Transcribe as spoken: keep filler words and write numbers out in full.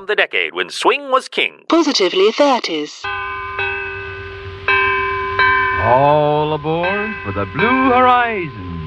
from the decade when swing was king. Positively thirties. All aboard for the Blue Horizon.